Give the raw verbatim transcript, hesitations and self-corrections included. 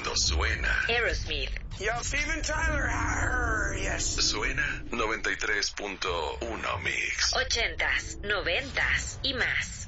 cuando suena Aerosmith. Yo, Steven Tyler. Arr, yes. Suena noventa y tres punto uno Mix. Ochentas, noventas y más.